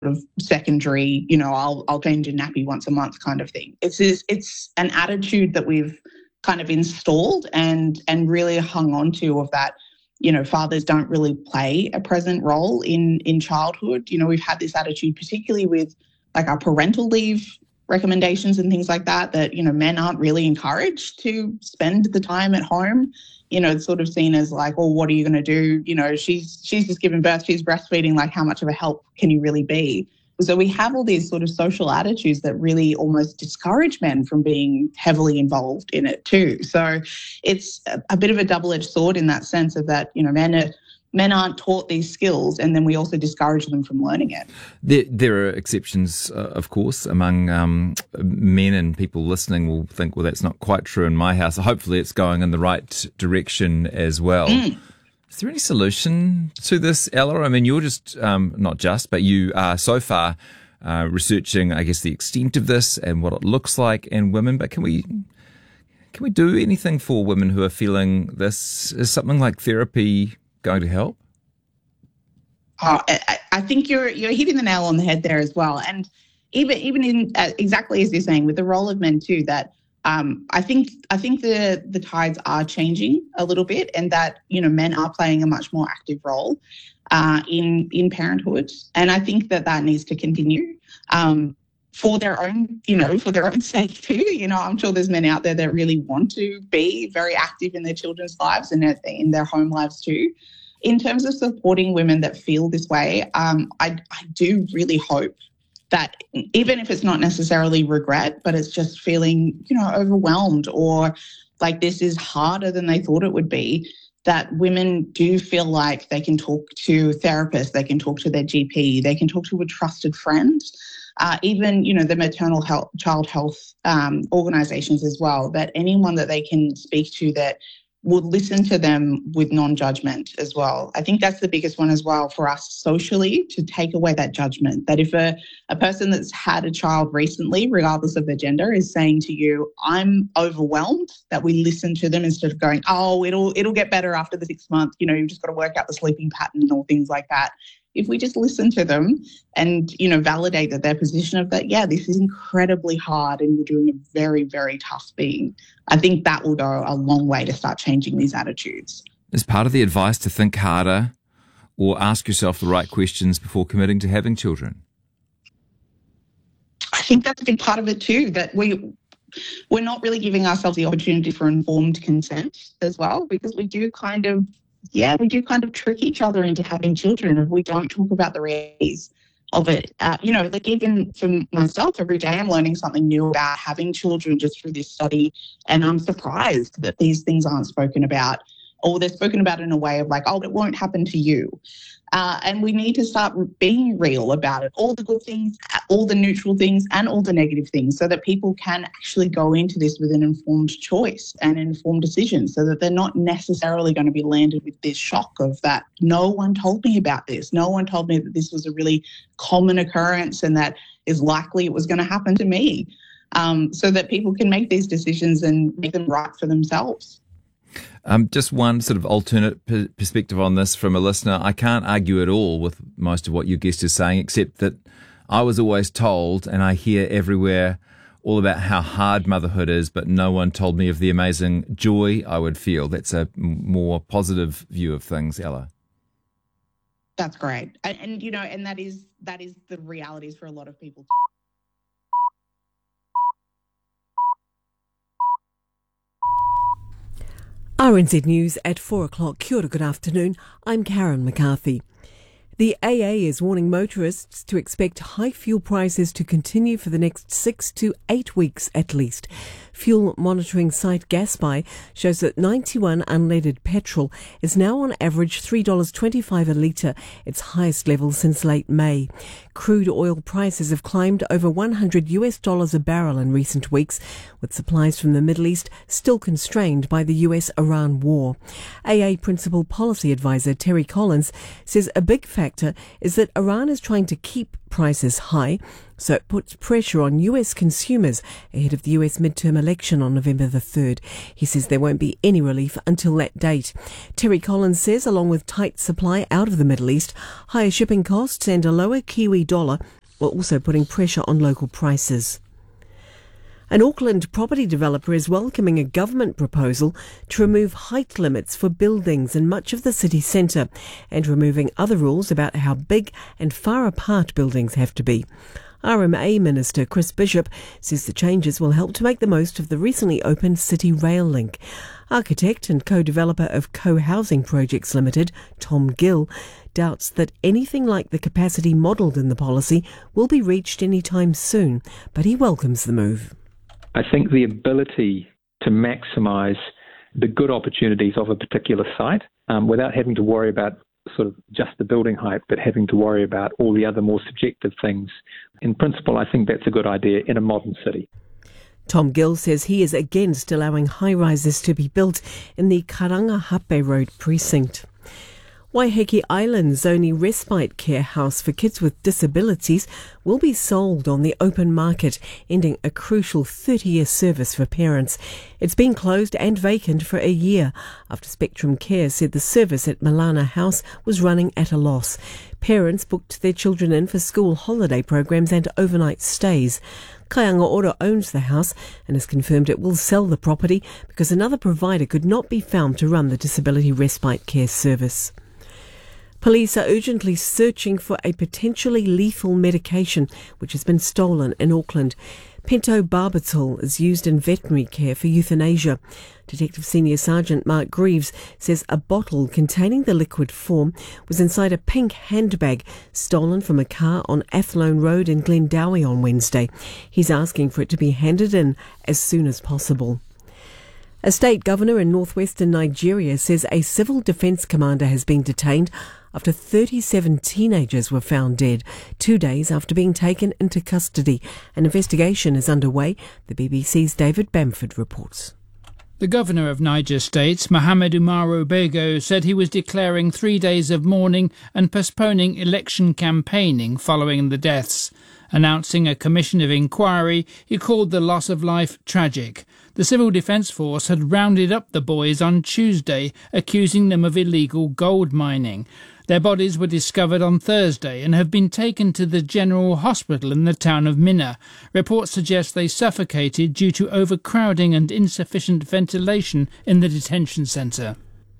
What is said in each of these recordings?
of secondary, I'll change a nappy once a month kind of thing. It's an attitude that we've kind of installed and really hung on to, of that, fathers don't really play a present role in childhood. We've had this attitude, particularly with like our parental leave recommendations and things like that, men aren't really encouraged to spend the time at home. It's sort of seen as like, well, what are you going to do? She's just given birth, she's breastfeeding, like how much of a help can you really be? So we have all these sort of social attitudes that really almost discourage men from being heavily involved in it too. So it's a bit of a double-edged sword in that sense of that, men aren't taught these skills, and then we also discourage them from learning it. There are exceptions, of course, among men, and people listening will think, well, that's not quite true in my house. Hopefully it's going in the right direction as well. Is there any solution to this, Ella? I mean, you're just, not just, but you are so far researching, I guess, the extent of this and what it looks like in women, but can we do anything for women who are feeling this? Is something like therapy going to help? I think you're hitting the nail on the head there as well. And even in exactly as you're saying, with the role of men too, that I think the tides are changing a little bit, and that men are playing a much more active role in parenthood, and I think that needs to continue for their own sake too. I'm sure there's men out there that really want to be very active in their children's lives and in their home lives too. In terms of supporting women that feel this way, I do really hope that even if it's not necessarily regret, but it's just feeling, overwhelmed, or like this is harder than they thought it would be, that women do feel like they can talk to therapists, they can talk to their GP, they can talk to a trusted friend, even, the maternal health, child health organisations as well, that anyone that they can speak to that would listen to them with non-judgment as well. I think that's the biggest one as well for us socially, to take away that judgment. That if a person that's had a child recently, regardless of their gender, is saying to you, I'm overwhelmed, that we listen to them instead of going, oh, it'll get better after the 6 months, you've just got to work out the sleeping pattern or things like that. If we just listen to them and, validate that their position of that, yeah, this is incredibly hard and you're doing a very, very tough thing, I think that will go a long way to start changing these attitudes. Is part of the advice to think harder or ask yourself the right questions before committing to having children? I think that's a big part of it too, that we're not really giving ourselves the opportunity for informed consent as well, because we do kind of trick each other into having children if we don't talk about the realities of it. Like even for myself, every day I'm learning something new about having children just through this study, and I'm surprised that these things aren't spoken about, or they're spoken about in a way of like, oh, it won't happen to you. And we need to start being real about it, all the good things, all the neutral things, and all the negative things, so that people can actually go into this with an informed choice and an informed decision, so that they're not necessarily going to be landed with this shock of that no one told me about this. No one told me that this was a really common occurrence and that is likely it was going to happen to me, so that people can make these decisions and make them right for themselves. Just one sort of alternate perspective on this from a listener. I can't argue at all with most of what your guest is saying, except that I was always told, and I hear everywhere, all about how hard motherhood is, but no one told me of the amazing joy I would feel. That's a more positive view of things, Ella. That's great. And that is the realities for a lot of people. RNZ News at 4 o'clock. Kia ora, good afternoon. I'm Karen McCarthy. The AA is warning motorists to expect high fuel prices to continue for the next 6 to 8 weeks at least. Fuel monitoring site Gasbuy shows that 91 unleaded petrol is now on average $3.25 a litre, its highest level since late May. Crude oil prices have climbed over $100 a barrel in recent weeks, with supplies from the Middle East still constrained by the US-Iran war. AA Principal Policy Advisor Terry Collins says a big factor is that Iran is trying to keep prices high, so it puts pressure on US consumers ahead of the US midterm election on November the 3rd. He says there won't be any relief until that date. Terry Collins says along with tight supply out of the Middle East, higher shipping costs and a lower Kiwi dollar were also putting pressure on local prices. An Auckland property developer is welcoming a government proposal to remove height limits for buildings in much of the city centre and removing other rules about how big and far apart buildings have to be. RMA Minister Chris Bishop says the changes will help to make the most of the recently opened City Rail link. Architect and co-developer of Co-Housing Projects Limited, Tom Gill, doubts that anything like the capacity modelled in the policy will be reached anytime soon, but he welcomes the move. I think the ability to maximise the good opportunities of a particular site without having to worry about sort of just the building height, but having to worry about all the other more subjective things. In principle, I think that's a good idea in a modern city. Tom Gill says he is against allowing high-rises to be built in the Karangahape Road precinct. Waiheke Island's only respite care house for kids with disabilities will be sold on the open market, ending a crucial 30-year service for parents. It's been closed and vacant for a year after Spectrum Care said the service at Milana House was running at a loss. Parents booked their children in for school holiday programs and overnight stays. Kaianga Ora owns the house and has confirmed it will sell the property because another provider could not be found to run the disability respite care service. Police are urgently searching for a potentially lethal medication which has been stolen in Auckland. Pentobarbital is used in veterinary care for euthanasia. Detective Senior Sergeant Mark Greaves says a bottle containing the liquid form was inside a pink handbag stolen from a car on Athlone Road in Glendowie on Wednesday. He's asking for it to be handed in as soon as possible. A state governor in northwestern Nigeria says a civil defence commander has been detained after 37 teenagers were found dead 2 days after being taken into custody. An investigation is underway, the BBC's David Bamford reports. The governor of Niger State, Mohamed Umaru Bego, said he was declaring 3 days of mourning and postponing election campaigning following the deaths. Announcing a commission of inquiry, he called the loss of life tragic. The Civil Defence Force had rounded up the boys on Tuesday, accusing them of illegal gold mining. Their bodies were discovered on Thursday and have been taken to the General Hospital in the town of Minna. Reports suggest they suffocated due to overcrowding and insufficient ventilation in the detention centre.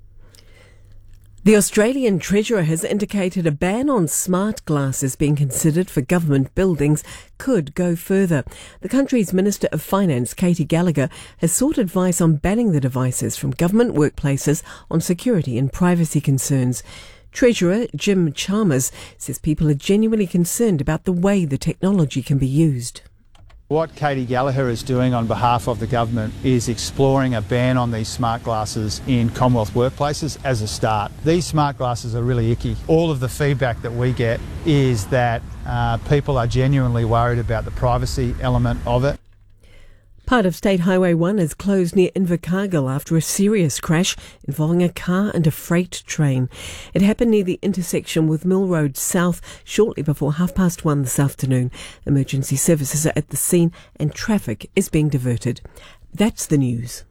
The Australian Treasurer has indicated a ban on smart glasses being considered for government buildings could go further. The country's Minister of Finance, Katie Gallagher, has sought advice on banning the devices from government workplaces on security and privacy concerns. Treasurer Jim Chalmers says people are genuinely concerned about the way the technology can be used. What Katie Gallagher is doing on behalf of the government is exploring a ban on these smart glasses in Commonwealth workplaces as a start. These smart glasses are really icky. All of the feedback that we get is that people are genuinely worried about the privacy element of it. Part of State Highway 1 is closed near Invercargill after a serious crash involving a car and a freight train. It happened near the intersection with Mill Road South shortly before 1:30 this afternoon. Emergency services are at the scene and traffic is being diverted. That's the news.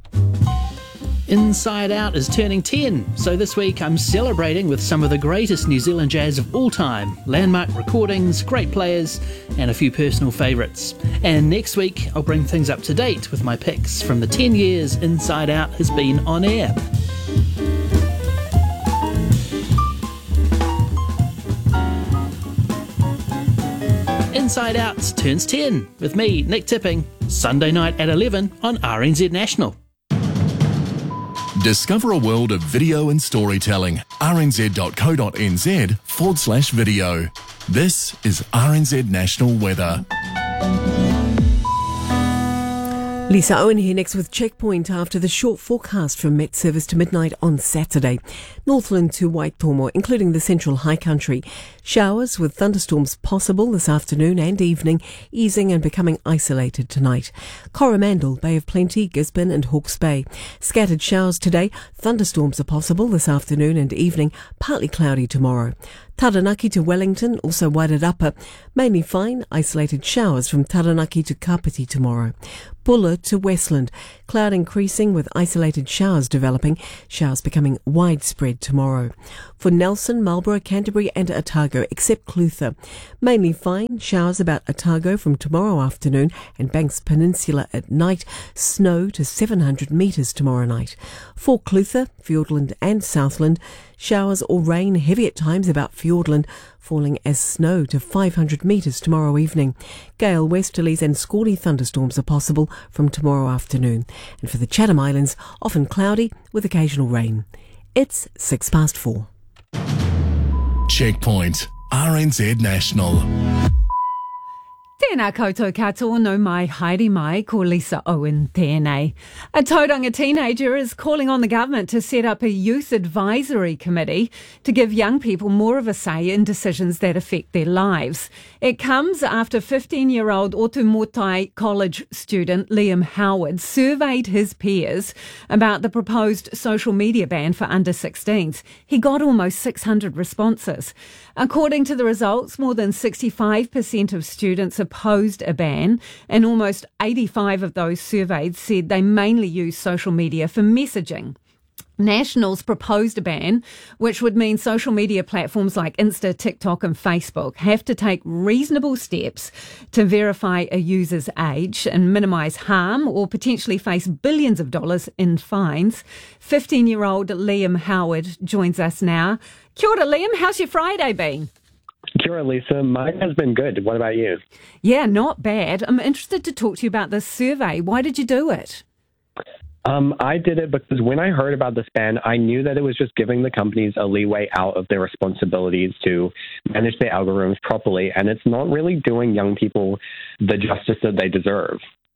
Inside Out is turning 10, so this week I'm celebrating with some of the greatest New Zealand jazz of all time, landmark recordings, great players, and a few personal favourites. And next week I'll bring things up to date with my picks from the 10 years Inside Out has been on air. Inside Out turns 10 with me, Nick Tipping, Sunday night at 11 on RNZ National. Discover a world of video and storytelling. rnz.co.nz/video. This is RNZ National Weather. Lisa Owen here next with Checkpoint after the short forecast from Met Service to midnight on Saturday. Northland to Waitomo, including the central high country. Showers with thunderstorms possible this afternoon and evening, easing and becoming isolated tonight. Coromandel, Bay of Plenty, Gisborne and Hawke's Bay. Scattered showers today. Thunderstorms are possible this afternoon and evening, partly cloudy tomorrow. Taranaki to Wellington, also Wairarapa. Mainly fine, isolated showers from Taranaki to Kapiti tomorrow. Buller to Westland. Cloud increasing with isolated showers developing. Showers becoming widespread tomorrow. For Nelson, Marlborough, Canterbury and Otago, except Clutha. Mainly fine, showers about Otago from tomorrow afternoon and Banks Peninsula at night. Snow to 700 metres tomorrow night. For Clutha, Fiordland and Southland, showers or rain heavy at times about Fiordland, falling as snow to 500 metres tomorrow evening. Gale westerlies and squally thunderstorms are possible from tomorrow afternoon. And for the Chatham Islands, often cloudy with occasional rain. It's 4:06. Checkpoint. RNZ National. Tēnā koutou katoa, no mai, haere mai, ko Lisa Owen tēnei. A Tauranga teenager is calling on the government to set up a youth advisory committee to give young people more of a say in decisions that affect their lives. It comes after 15-year-old Otumotai College student Liam Howard surveyed his peers about the proposed social media ban for under-16s. He got almost 600 responses. According to the results, more than 65% of students opposed a ban, and almost 85 of those surveyed said they mainly use social media for messaging. Nationals proposed a ban, which would mean social media platforms like Insta, TikTok and Facebook have to take reasonable steps to verify a user's age and minimise harm or potentially face billions of dollars in fines. 15-year-old Liam Howard joins us now. Kia ora, Liam. How's your Friday been? Kia ora, Lisa. Mine has been good. What about you? Yeah, not bad. I'm interested to talk to you about this survey. Why did you do it? I did it because when I heard about this ban, I knew that it was just giving the companies a leeway out of their responsibilities to manage their algorithms properly, and it's not really doing young people the justice that they deserve.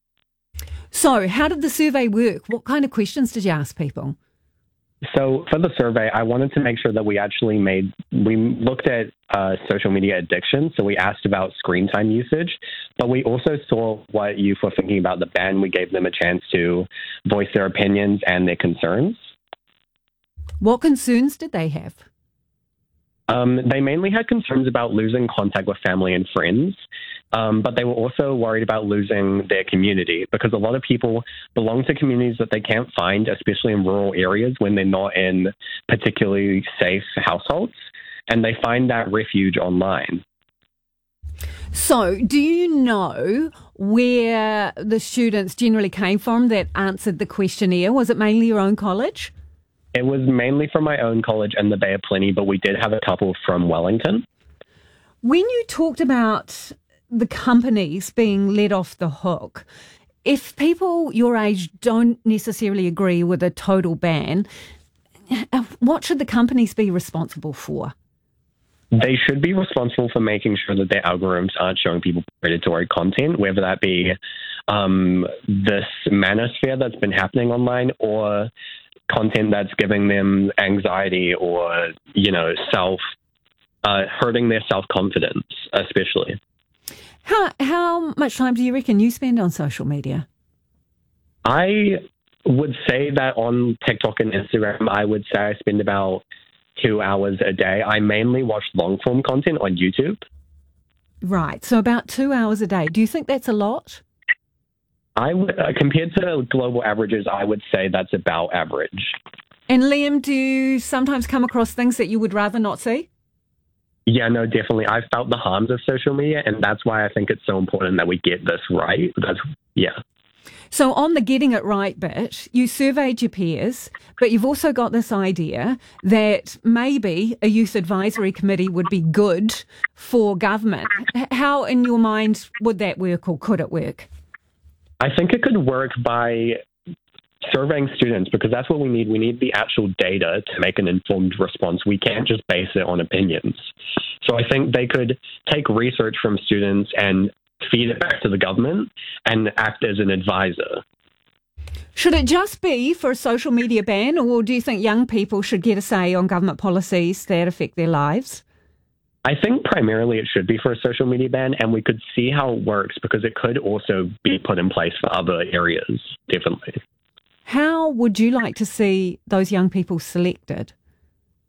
So, how did the survey work? What kind of questions did you ask people? So for the survey, I wanted to make sure that we looked at social media addiction. So we asked about screen time usage, but we also saw what youth were thinking about the ban. We gave them a chance to voice their opinions and their concerns. What concerns did they have? They mainly had concerns about losing contact with family and friends, but they were also worried about losing their community because a lot of people belong to communities that they can't find, especially in rural areas when they're not in particularly safe households, and they find that refuge online. So, do you know where the students generally came from that answered the questionnaire? Was it mainly your own college? It was mainly from my own college and the Bay of Plenty, but we did have a couple from Wellington. When you talked about the companies being let off the hook, if people your age don't necessarily agree with a total ban, what should the companies be responsible for? They should be responsible for making sure that their algorithms aren't showing people predatory content, whether that be this manosphere that's been happening online or content that's giving them anxiety or, hurting their self-confidence, especially. How much time do you reckon you spend on social media? I would say that on TikTok and Instagram, I would say I spend about 2 hours a day. I mainly watch long-form content on YouTube. Right, so about 2 hours a day. Do you think that's a lot? I would, compared to global averages, I would say that's about average. And Liam, do you sometimes come across things that you would rather not see? Yeah, no, definitely. I've felt the harms of social media, and that's why I think it's so important that we get this right. So on the getting it right bit, you surveyed your peers, but you've also got this idea that maybe a youth advisory committee would be good for government. How, in your mind, would that work, or could it work? I think it could work by surveying students, because that's what we need. We need the actual data to make an informed response. We can't just base it on opinions. So I think they could take research from students and feed it back to the government and act as an advisor. Should it just be for a social media ban, or do you think young people should get a say on government policies that affect their lives? I think primarily it should be for a social media ban, and we could see how it works, because it could also be put in place for other areas, definitely. How would you like to see those young people selected?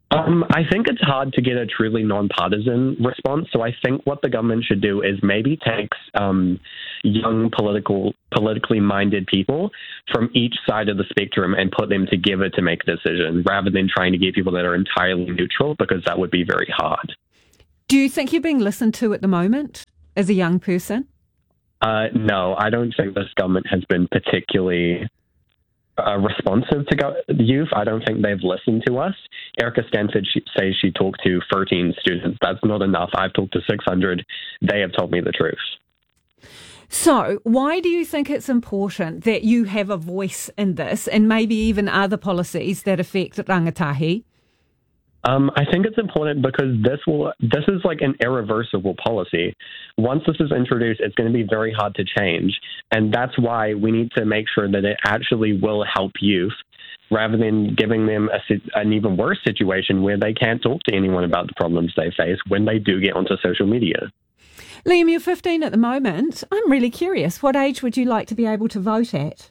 I think it's hard to get a truly nonpartisan response. So I think what the government should do is maybe take young politically minded people from each side of the spectrum and put them together to make a decision, rather than trying to get people that are entirely neutral, because that would be very hard. Do you think you're being listened to at the moment as a young person? No, I don't think this government has been particularly responsive to youth. I don't think they've listened to us. Erica Stanford says she talked to 13 students. That's not enough. I've talked to 600. They have told me the truth. So why do you think it's important that you have a voice in this, and maybe even other policies that affect rangatahi? I think it's important because this is like an irreversible policy. Once this is introduced, it's going to be very hard to change. And that's why we need to make sure that it actually will help youth, rather than giving them an even worse situation where they can't talk to anyone about the problems they face when they do get onto social media. Liam, you're 15 at the moment. I'm really curious. What age would you like to be able to vote at?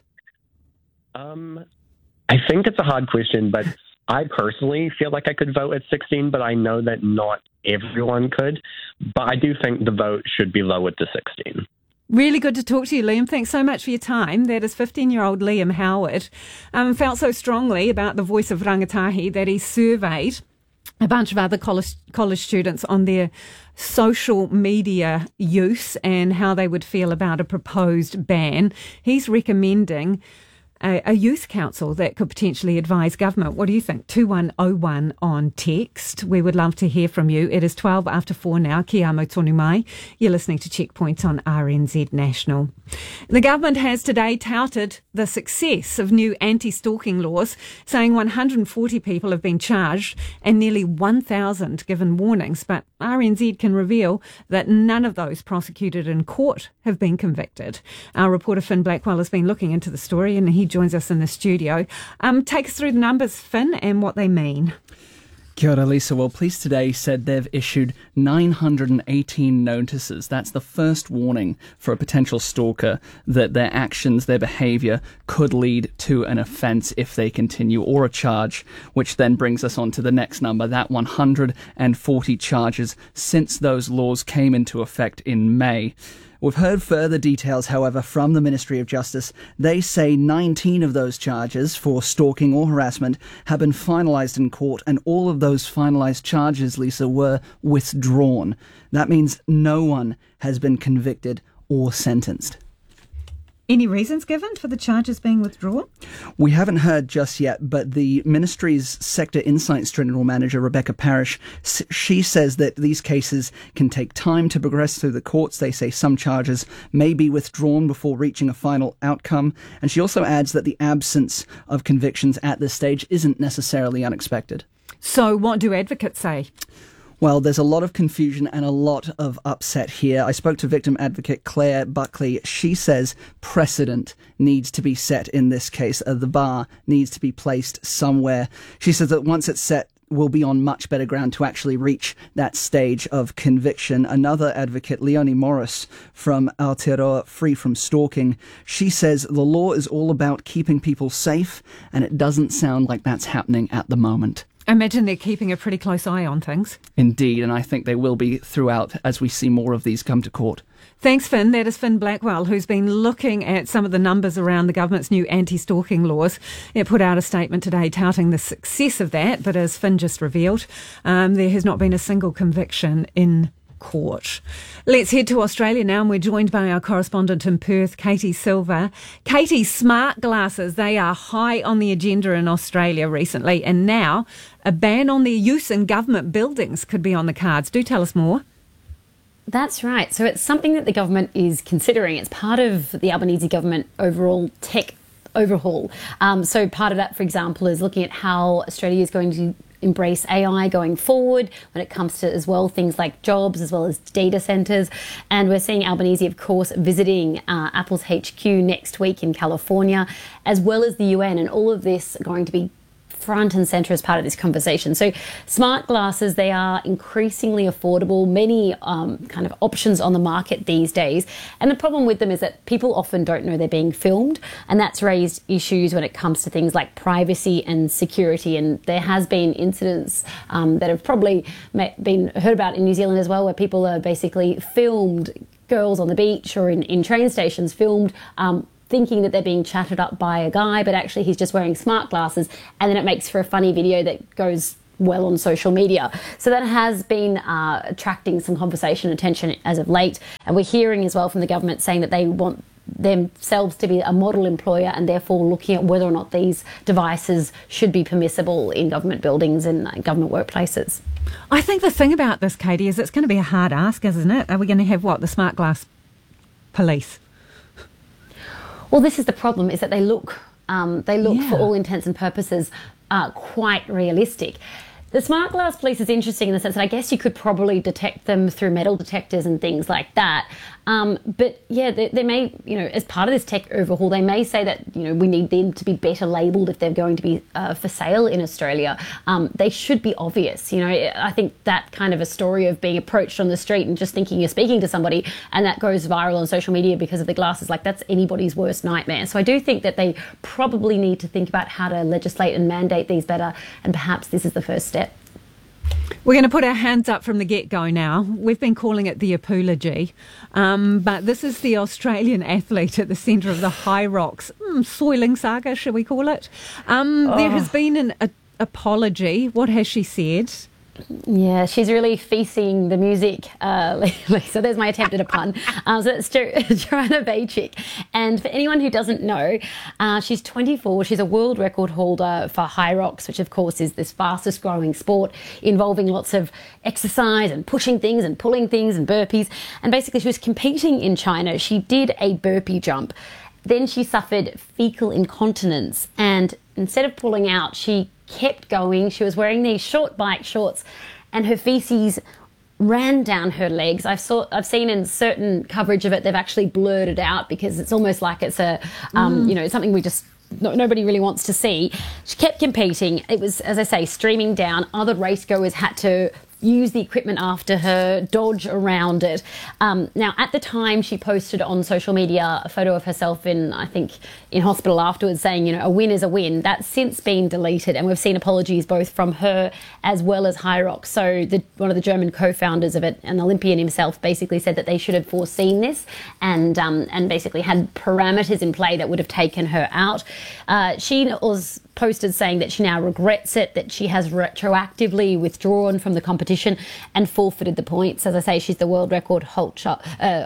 I think it's a hard question, but I personally feel like I could vote at 16, but I know that not everyone could. But I do think the vote should be lowered to 16. Really good to talk to you, Liam. Thanks so much for your time. That is 15-year-old Liam Howard. Felt so strongly about the voice of rangatahi that he surveyed a bunch of other college students on their social media use and how they would feel about a proposed ban. He's recommending a youth council that could potentially advise government. What do you think? 2101 on text. We would love to hear from you. It is 12 after 4 now. Kia amo tonu mai. You're listening to Checkpoint on RNZ National. The government has today touted the success of new anti-stalking laws, saying 140 people have been charged and nearly 1,000 given warnings. But RNZ can reveal that none of those prosecuted in court have been convicted. Our reporter Finn Blackwell has been looking into the story, and he joins us in the studio. Take us through the numbers, Finn, and what they mean. Kia ora, Lisa. Well, police today said they've issued 918 notices. That's the first warning for a potential stalker that their actions, their behaviour could lead to an offence if they continue, or a charge, which then brings us on to the next number, that 140 charges since those laws came into effect in May. We've heard further details, however, from the Ministry of Justice. They say 19 of those charges for stalking or harassment have been finalised in court, and all of those finalised charges, Lisa, were withdrawn. That means no one has been convicted or sentenced. Any reasons given for the charges being withdrawn? We haven't heard just yet, but the Ministry's Sector Insights General Manager, Rebecca Parrish, she says that these cases can take time to progress through the courts. They say some charges may be withdrawn before reaching a final outcome. And she also adds that the absence of convictions at this stage isn't necessarily unexpected. So what do advocates say? Well, there's a lot of confusion and a lot of upset here. I spoke to victim advocate Claire Buckley. She says precedent needs to be set in this case. The bar needs to be placed somewhere. She says that once it's set, we'll be on much better ground to actually reach that stage of conviction. Another advocate, Leonie Morris from Aotearoa Free From Stalking, she says the law is all about keeping people safe, and it doesn't sound like that's happening at the moment. I imagine they're keeping a pretty close eye on things. Indeed, and I think they will be throughout as we see more of these come to court. Thanks, Finn. That is Finn Blackwell, who's been looking at some of the numbers around the government's new anti-stalking laws. It put out a statement today touting the success of that, but as Finn just revealed, there has not been a single conviction in court. Let's head to Australia now, and we're joined by our correspondent in Perth, Katie Silver. Katie, smart glasses, they are high on the agenda in Australia recently, and now a ban on their use in government buildings could be on the cards. Do tell us more. That's right. So it's something that the government is considering. It's part of the Albanese government overall tech overhaul. So part of that, for example, is looking at how Australia is going to embrace AI going forward when it comes to as well things like jobs as well as data centres. And we're seeing Albanese, of course, visiting Apple's HQ next week in California, as well as the UN, and all of this going to be front and centre as part of this conversation. So smart glasses, they are increasingly affordable, many kind of options on the market these days. And the problem with them is that people often don't know they're being filmed, and that's raised issues when it comes to things like privacy and security. And there has been incidents that have probably been heard about in New Zealand as well, where people are basically filmed, girls on the beach or in train stations filmed thinking that they're being chatted up by a guy, but actually he's just wearing smart glasses, and then it makes for a funny video that goes well on social media. So that has been attracting some conversation and attention as of late, and we're hearing as well from the government saying that they want themselves to be a model employer, and therefore looking at whether or not these devices should be permissible in government buildings and government workplaces. I think the thing about this, Katie, is it's going to be a hard ask, isn't it? Are we going to have, the smart glass police? Well, this is the problem, is that they look for all intents and purposes quite realistic. The smart glass police is interesting in the sense that I guess you could probably detect them through metal detectors and things like that. But yeah, they may, as part of this tech overhaul, they may say that, we need them to be better labelled if they're going to be for sale in Australia. They should be obvious. I think that kind of a story of being approached on the street and just thinking you're speaking to somebody and that goes viral on social media because of the glasses, that's anybody's worst nightmare. So I do think that they probably need to think about how to legislate and mandate these better, and perhaps this is the first step. We're going to put our hands up from the get-go now. We've been calling it the apology, but this is the Australian athlete at the centre of the High Rocks soiling saga, shall we call it? There has been an apology. What has she said? Yeah, she's really feasting the music. So there's my attempt at a pun. So it's Joanna Bajcik. And for anyone who doesn't know, she's 24. She's a world record holder for High Rocks, which of course is this fastest growing sport involving lots of exercise and pushing things and pulling things and burpees. And basically she was competing in China. She did a burpee jump. Then she suffered fecal incontinence, and instead of pulling out, she kept going. She was wearing these short bike shorts and her feces ran down her legs. I've seen in certain coverage of it, they've actually blurred it out because it's almost like it's a, something we just, nobody really wants to see. She kept competing. It was, as I say, streaming down. Other race goers had to use the equipment after her, dodge around it. Now, at the time, she posted on social media a photo of herself in hospital afterwards saying, a win is a win. That's since been deleted, and we've seen apologies both from her as well as High Rocks. So one of the German co-founders of it, an Olympian himself, basically said that they should have foreseen this and basically had parameters in play that would have taken her out. She was posted saying that she now regrets it, that she has retroactively withdrawn from the competition and forfeited the points. As I say, she's the world record holder.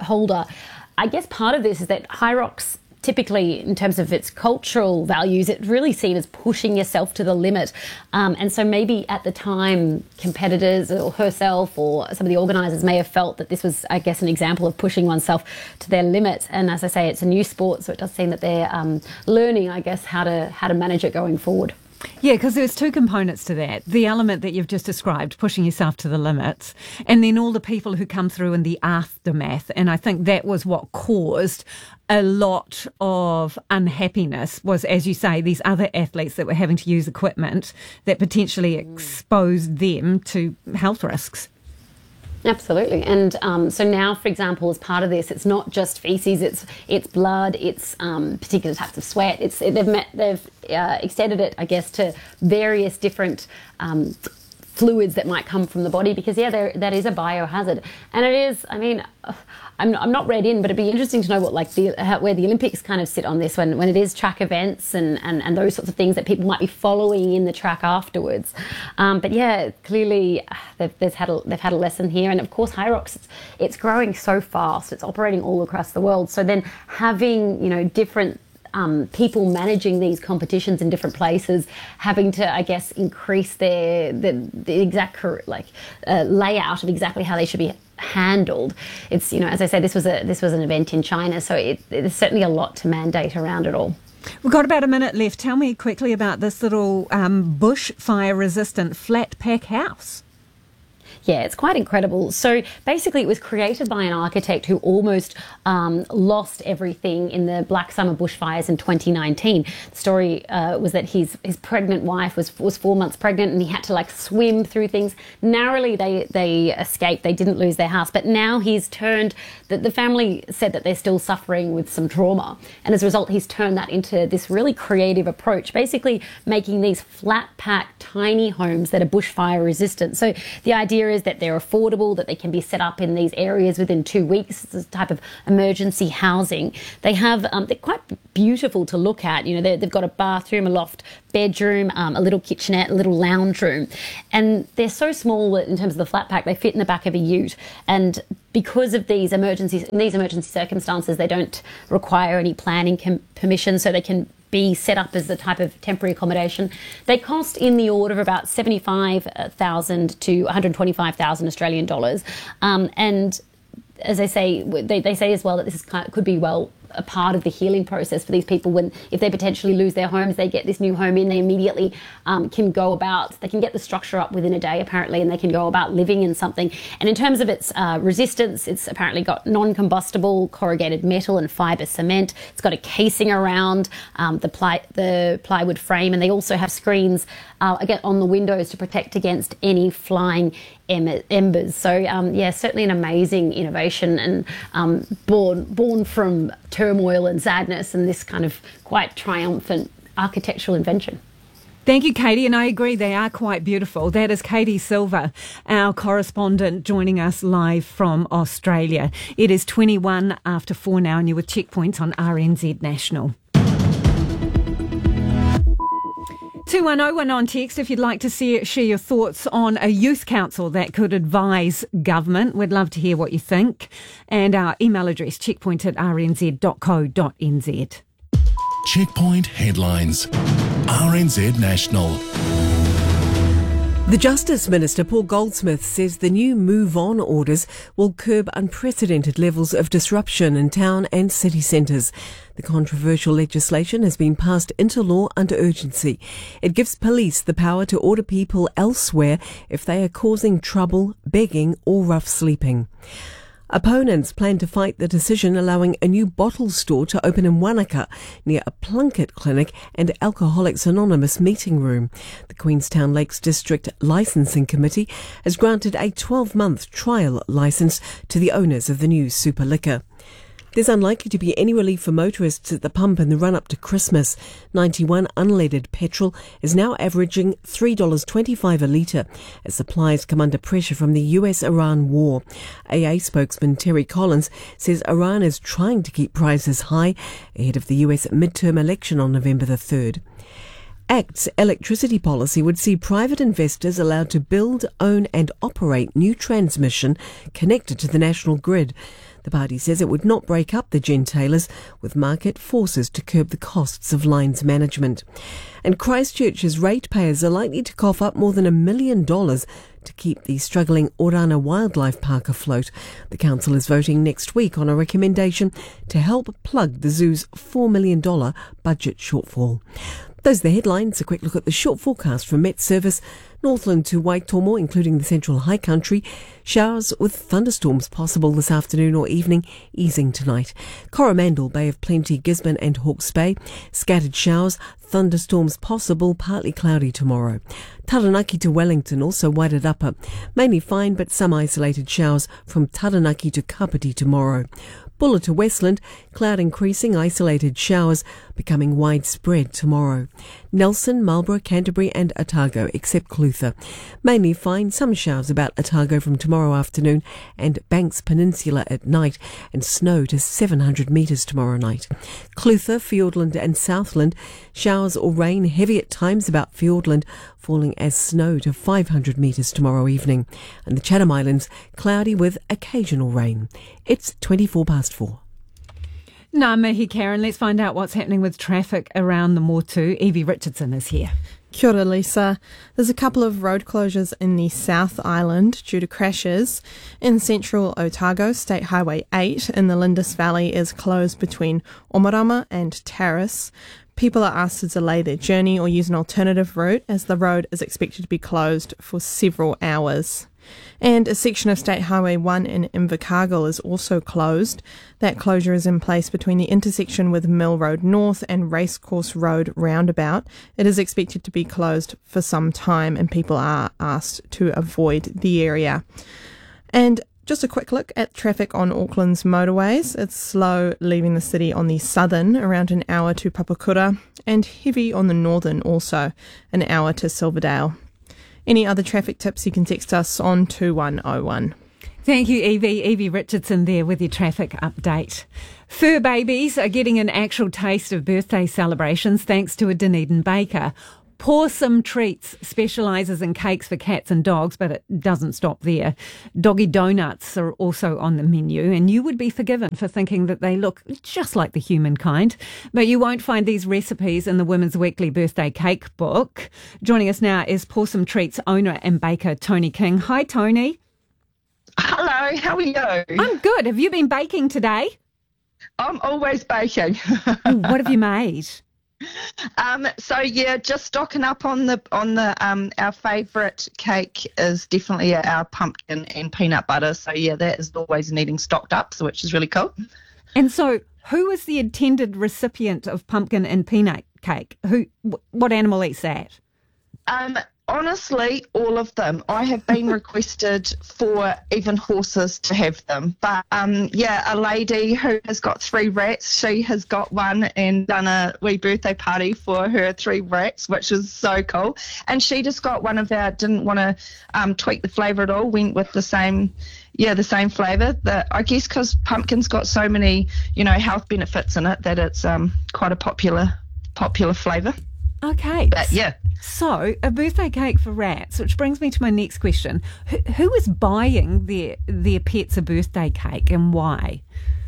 I guess part of this is that High Rocks, typically in terms of its cultural values, it really seen as pushing yourself to the limit. And so maybe at the time, competitors or herself or some of the organisers may have felt that this was, I guess, an example of pushing oneself to their limit. And as I say, it's a new sport, so it does seem that they're learning, I guess, how to manage it going forward. Yeah, because there's two components to that. The element that you've just described, pushing yourself to the limits, and then all the people who come through in the aftermath. And I think that was what caused a lot of unhappiness was, as you say, these other athletes that were having to use equipment that potentially exposed them to health risks. Absolutely. And so now, for example, as part of this, it's not just feces, it's blood, it's particular types of sweat. They've extended it, I guess, to various different fluids that might come from the body because, that is a biohazard. And it is, I'm not read in, but it'd be interesting to know what where the Olympics kind of sit on this when it is track events and those sorts of things that people might be following in the track afterwards. But yeah, clearly they've had a lesson here, and of course High Rocks, it's growing so fast. It's operating all across the world. So then having different people managing these competitions in different places, having to, I guess, increase the exact layout of exactly how they should be handled. It's as I say, this was an event in China, so there's certainly a lot to mandate around it all. We've got about a minute left. Tell me quickly about this little bushfire resistant flat pack house. Yeah, it's quite incredible. So basically it was created by an architect who almost lost everything in the Black Summer bushfires in 2019. The story was that his pregnant wife was 4 months pregnant, and he had to swim through things. Narrowly they escaped. They didn't lose their house. But now he's turned, the family said that they're still suffering with some trauma. And as a result, he's turned that into this really creative approach, basically making these flat pack, tiny homes that are bushfire resistant. So the idea is that they're affordable, that they can be set up in these areas within 2 weeks. It's a type of emergency housing. They have, they're quite beautiful to look at. They've got a bathroom, a loft bedroom, a little kitchenette, a little lounge room. And they're so small that in terms of the flat pack, they fit in the back of a ute. And because of these emergency circumstances, they don't require any planning permission, so they can be set up as a type of temporary accommodation. They cost in the order of about 75,000 to 125,000 Australian dollars. And as I say, they say as well that this could be a part of the healing process for these people. If they potentially lose their homes, they get this new home in, they immediately they can get the structure up within a day apparently, and they can go about living in something. And in terms of its resistance, it's apparently got non-combustible corrugated metal and fibre cement. It's got a casing around the plywood frame, and they also have screens again on the windows to protect against any flying embers. So certainly an amazing innovation, and born from turmoil and sadness and this kind of quite triumphant architectural invention. Thank you, Katie, and I agree, they are quite beautiful. That is Katie Silver, our correspondent, joining us live from Australia. It is 21 after 4 now, and you're with Checkpoints on RNZ National. 2101 on text if you'd like to share your thoughts on a youth council that could advise government. We'd love to hear what you think. And our email address, checkpoint@rnz.co.nz. Checkpoint headlines. RNZ National. The Justice Minister, Paul Goldsmith, says the new Move On orders will curb unprecedented levels of disruption in town and city centres. The controversial legislation has been passed into law under urgency. It gives police the power to order people elsewhere if they are causing trouble, begging or rough sleeping. Opponents plan to fight the decision allowing a new bottle store to open in Wanaka near a Plunket clinic and Alcoholics Anonymous meeting room. The Queenstown Lakes District Licensing Committee has granted a 12-month trial licence to the owners of the new super liquor. There's unlikely to be any relief for motorists at the pump in the run-up to Christmas. 91 unleaded petrol is now averaging $3.25 a litre as supplies come under pressure from the US-Iran war. AA spokesman Terry Collins says Iran is trying to keep prices high ahead of the US midterm election on November the 3rd. ACT's electricity policy would see private investors allowed to build, own and operate new transmission connected to the national grid. The party says it would not break up the gentailers with market forces to curb the costs of lines management. And Christchurch's ratepayers are likely to cough up more than $1 million to keep the struggling Orana Wildlife Park afloat. The council is voting next week on a recommendation to help plug the zoo's $4 million budget shortfall. Those are the headlines. A quick look at the short forecast from Met Service. Northland to Waitomo, including the central high country. Showers with thunderstorms possible this afternoon or evening, easing tonight. Coromandel, Bay of Plenty, Gisborne and Hawke's Bay. Scattered showers, thunderstorms possible, partly cloudy tomorrow. Taranaki to Wellington, also Wairarapa. Mainly fine, but some isolated showers from Taranaki to Kapiti tomorrow. Bulla to Westland, cloud increasing, isolated showers becoming widespread tomorrow. Nelson, Marlborough, Canterbury and Otago, except Clutha. Mainly fine, some showers about Otago from tomorrow afternoon and Banks Peninsula at night, and snow to 700 metres tomorrow night. Clutha, Fiordland and Southland, showers or rain heavy at times about Fiordland, falling as snow to 500 metres tomorrow evening. And the Chatham Islands, cloudy with occasional rain. It's 4:24. Ngā mihi, Karen. Let's find out what's happening with traffic around the Motu. Evie Richardson is here. Kia ora, Lisa. There's a couple of road closures in the South Island due to crashes. In central Otago, State Highway 8 in the Lindis Valley is closed between Omarama and Terrace. People are asked to delay their journey or use an alternative route as the road is expected to be closed for several hours. And a section of State Highway 1 in Invercargill is also closed. That closure is in place between the intersection with Mill Road North and Racecourse Road roundabout. It is expected to be closed for some time, and people are asked to avoid the area. And just a quick look at traffic on Auckland's motorways. It's slow leaving the city on the southern, around an hour to Papakura, and heavy on the northern, also an hour to Silverdale. Any other traffic tips, you can text us on 2101. Thank you, Evie. Evie Richardson there with your traffic update. Fur babies are getting an actual taste of birthday celebrations thanks to a Dunedin baker. Pawsome Treats specialises in cakes for cats and dogs, but it doesn't stop there. Doggy donuts are also on the menu, and you would be forgiven for thinking that they look just like the humankind. But you won't find these recipes in the Women's Weekly Birthday Cake book. Joining us now is Pawsome Treats owner and baker Tony King. Hi, Tony. Hello, how are you? I'm good. Have you been baking today? I'm always baking. What have you made? Just stocking up on our favourite cake is definitely our pumpkin and peanut butter. So that is always needing stocked up, so which is really cool. And so, who is the intended recipient of pumpkin and peanut cake? What animal eats that? Honestly, all of them. I have been requested for even horses to have them. But, a lady who has got 3 rats, she has got one and done a wee birthday party for her 3 rats, which is so cool. And she just got one of our, didn't want to tweak the flavour at all, went with the same flavour. I guess because pumpkin's got so many, health benefits in it that it's quite a popular flavour. Okay. But, yeah. So, a birthday cake for rats, which brings me to my next question. Who is buying their pets a birthday cake and why?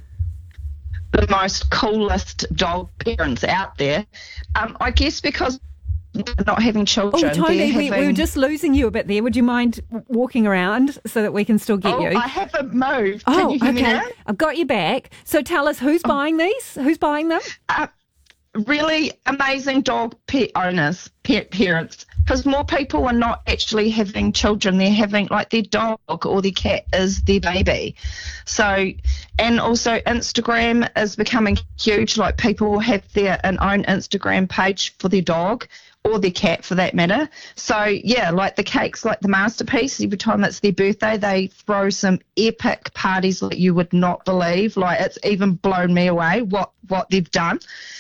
The most coolest dog parents out there. I guess because not having children. Oh, Tony, we were just losing you a bit there. Would you mind walking around so that we can still get you? I haven't moved. Can you hear me now? I've got you back. So tell us, who's buying these? Who's buying them? Really amazing dog pet owners, pet parents, because more people are not actually having children. They're having, their dog or their cat is their baby. So, and also Instagram is becoming huge. People will have their own Instagram page for their dog or their cat for that matter. So, the cake's the masterpiece. Every time it's their birthday, they throw some epic parties you would not believe. It's even blown me away what they've done.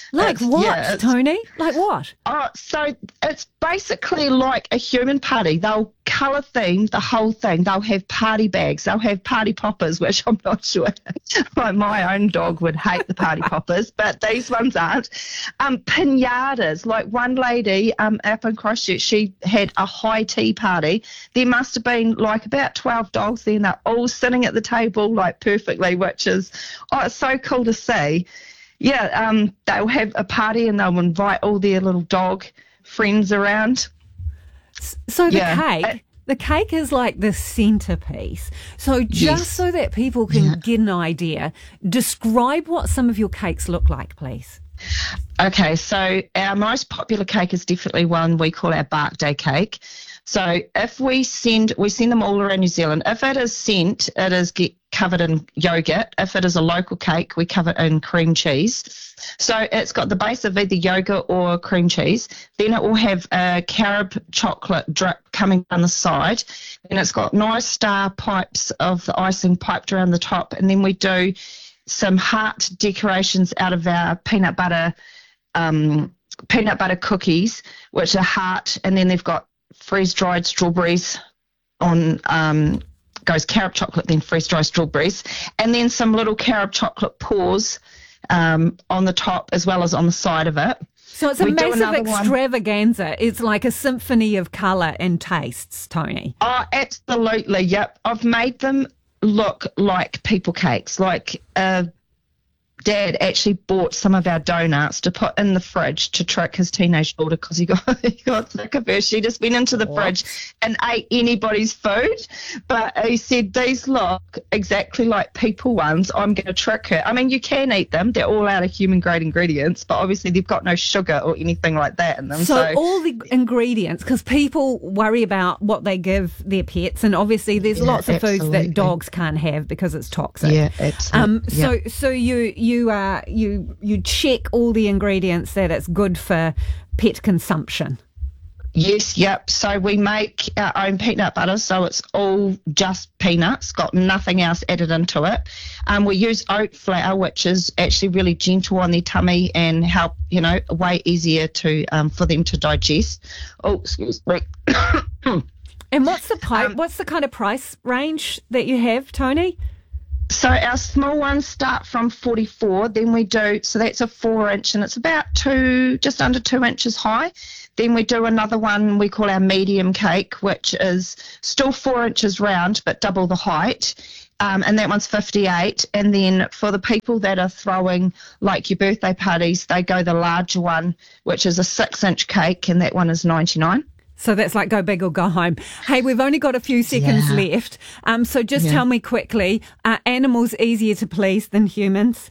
Tony? Like what? So it's basically like a human party. They'll colour theme the whole thing. They'll have party bags. They'll have party poppers, which I'm not sure. My own dog would hate the party poppers, but these ones aren't. Pinatas. One lady up in Christchurch, she had a high tea party. There must have been about 12 dogs there, and they're all sitting at the table perfectly, which is it's so cool to see. They'll have a party and they'll invite all their little dog friends around. So the cake is the centerpiece. So just so that people can get an idea, describe what some of your cakes look like, please. Okay, so our most popular cake is definitely one we call our Bark Day cake. So if we send them all around New Zealand. If it is sent, it is covered in yogurt. If it is a local cake, we cover it in cream cheese. So it's got the base of either yogurt or cream cheese. Then it will have a carob chocolate drip coming down the side. And it's got nice star pipes of the icing piped around the top. And then we do some heart decorations out of our peanut butter cookies, which are heart. And then they've got freeze-dried strawberries on goes carob chocolate, then freeze-dried strawberries, and then some little carob chocolate paws on the top as well as on the side of it. So it's a massive extravaganza. It's like a symphony of colour and tastes, Tony. Oh, absolutely, yep. I've made them look like people cakes, Dad actually bought some of our donuts to put in the fridge to trick his teenage daughter because he got sick of her. She just went into the fridge and ate anybody's food. But he said, these look exactly like people ones. I'm going to trick her. I mean, you can eat them. They're all out of human-grade ingredients, but obviously they've got no sugar or anything like that in them. So all the ingredients, because people worry about what they give their pets, and obviously there's lots of foods that dogs can't have because it's toxic. Yeah, absolutely. So you check all the ingredients that it's good for pet consumption. Yes, yep. So we make our own peanut butter, so it's all just peanuts, got nothing else added into it. We use oat flour, which is actually really gentle on their tummy and help, way easier to for them to digest. Oh, excuse me. And what's the kind of price range that you have, Tony? So our small ones start from 44. Then we do, so that's a 4-inch, and it's about just under 2 inches high. Then we do another one we call our medium cake, which is still 4 inches round but double the height. And that one's 58. And then for the people that are throwing like your birthday parties, they go the larger one, which is a 6-inch cake, and that one is 99. So that's like go big or go home. Hey, we've only got a few seconds left. So just tell me quickly, are animals easier to please than humans?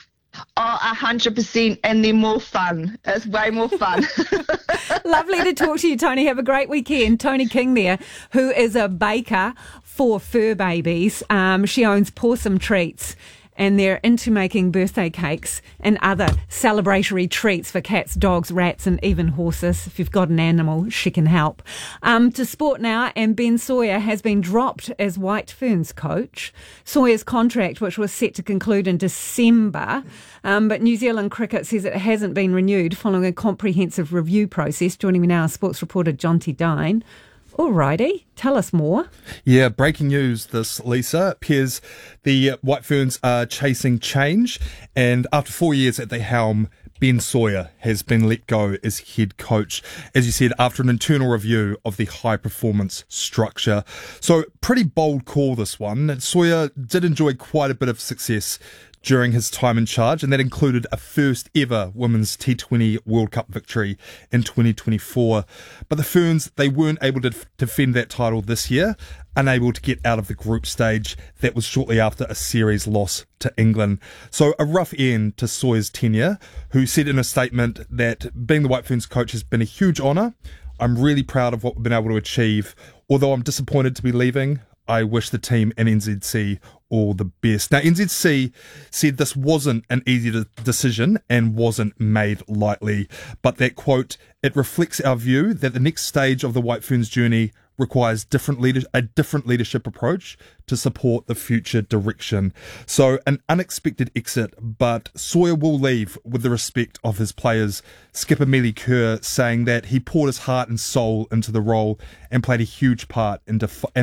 Oh, 100%, and they're more fun. It's way more fun. Lovely to talk to you, Tony. Have a great weekend. Tony King there, who is a baker for fur babies. She owns Pawsome Treats, and they're into making birthday cakes and other celebratory treats for cats, dogs, rats, and even horses. If you've got an animal, she can help. To sport now, and Ben Sawyer has been dropped as White Ferns coach. Sawyer's contract, which was set to conclude in December, but New Zealand Cricket says it hasn't been renewed following a comprehensive review process. Joining me now, sports reporter Jonty Dine. Alrighty, tell us more. Yeah, breaking news this, Lisa. It appears the White Ferns are chasing change, and after 4 years at the helm, Ben Sawyer has been let go as head coach, as you said, after an internal review of the high performance structure. So pretty bold call, this one. Sawyer did enjoy quite a bit of success during his time in charge, and that included a first ever Women's T20 World Cup victory in 2024. But the Ferns, they weren't able to defend that title this year, unable to get out of the group stage. That was shortly after a series loss to England. So a rough end to Sawyer's tenure, who said in a statement that being the White Ferns coach has been a huge honour. I'm really proud of what we've been able to achieve. Although I'm disappointed to be leaving, I wish the team and NZC all the best. Now, NZC said this wasn't an easy decision and wasn't made lightly, but that, quote, it reflects our view that the next stage of the White Ferns journey requires a different leadership approach to support the future direction. So an unexpected exit, but Sawyer will leave with the respect of his players. Skipper Melly Kerr saying that he poured his heart and soul into the role and played a huge part in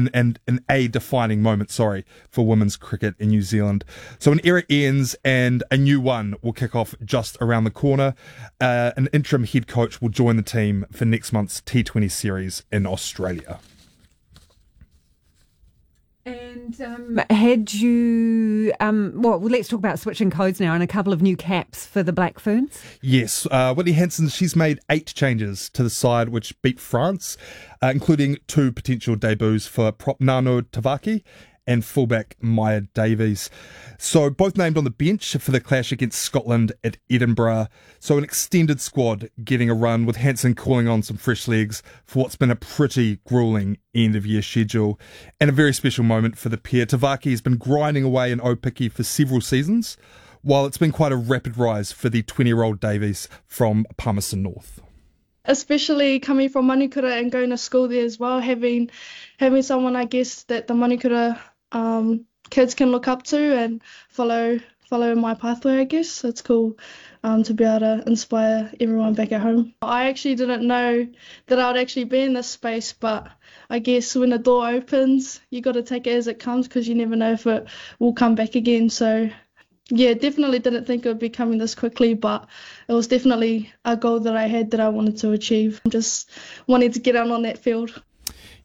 a defining moment, for women's cricket in New Zealand. So an era ends and a new one will kick off just around the corner. An interim head coach will join the team for next month's T20 series in Australia. And had you, let's talk about switching codes now and a couple of new caps for the Black Ferns. Yes, Whitney Hansen, she's made 8 changes to the side which beat France, including 2 potential debuts for prop Nano Tavaki and fullback Maya Davies. So both named on the bench for the clash against Scotland at Edinburgh. So an extended squad getting a run, with Hansen calling on some fresh legs for what's been a pretty gruelling end of year schedule. And a very special moment for the pair. Tavaki has been grinding away in Opiki for several seasons, while it's been quite a rapid rise for the 20-year-old Davies from Palmerston North. Especially coming from Manukura and going to school there as well, having someone, I guess, that the Manukura kids can look up to and follow my pathway, I guess. So it's cool to be able to inspire everyone back at home. I actually didn't know that I would actually be in this space, but I guess when the door opens, you got to take it as it comes, because you never know if it will come back again. So yeah, definitely didn't think it would be coming this quickly, but it was definitely a goal that I had that I wanted to achieve. Just wanted to get out on that field.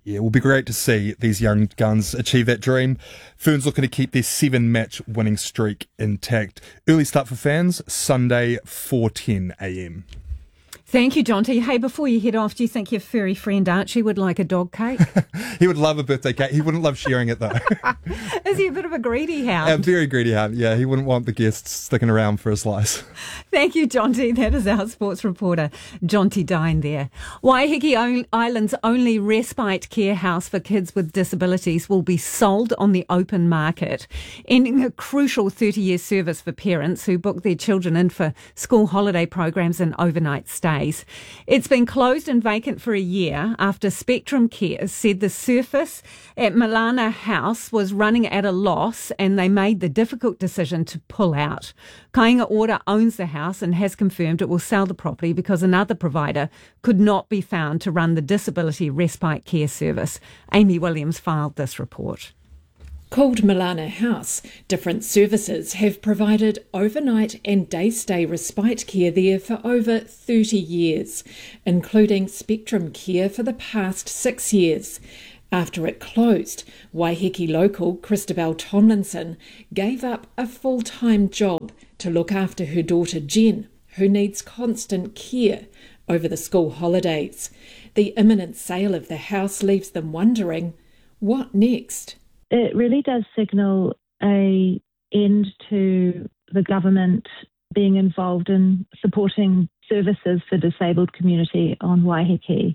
Yeah, it will be great to see these young guns achieve that dream. Ferns looking to keep their 7-match winning streak intact. Early start for fans, Sunday, 4:10 a.m. Thank you, Jonty. Hey, before you head off, do you think your furry friend Archie would like a dog cake? He would love a birthday cake. He wouldn't love sharing it, though. Is he a bit of a greedy hound? A very greedy hound, yeah. He wouldn't want the guests sticking around for a slice. Thank you, Jonty. That is our sports reporter, Jonty Dine there. Waiheke Island's only respite care house for kids with disabilities will be sold on the open market, ending a crucial 30-year service for parents who book their children in for school holiday programs and overnight stays. It's been closed and vacant for a year after Spectrum Care said the surface at Milana House was running at a loss and they made the difficult decision to pull out. Kāinga Ora owns the house and has confirmed it will sell the property because another provider could not be found to run the disability respite care service. Amy Williams filed this report. Called Milana House, different services have provided overnight and day stay respite care there for over 30 years, including Spectrum Care for the past 6 years. After it closed, Waiheke local Christabel Tomlinson gave up a full-time job to look after her daughter Jen, who needs constant care over the school holidays. The imminent sale of the house leaves them wondering, what next? It really does signal an end to the government being involved in supporting services for disabled community on Waiheke.